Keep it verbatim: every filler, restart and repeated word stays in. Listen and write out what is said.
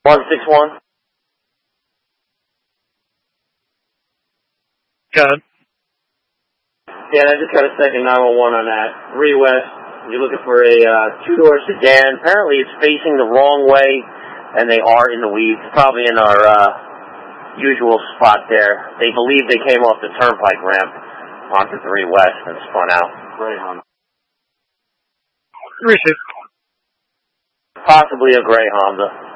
one six one. Got it. Yeah, I just got a second nine one one on that. three West, you're looking for a uh, two-door sedan. Apparently it's facing the wrong way, and they are in the weeds. Probably in our uh, usual spot there. They believe they came off the turnpike ramp onto three West and spun out. Gray Honda. Receive. Possibly a gray Honda.